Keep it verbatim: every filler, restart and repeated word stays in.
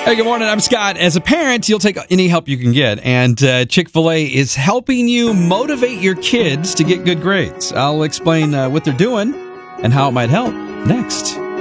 Hey, good morning. I'm Scott. As a parent, you'll take any help you can get, and uh, Chick-fil-A is helping you motivate your kids to get good grades. I'll explain uh, what they're doing and how it might help next.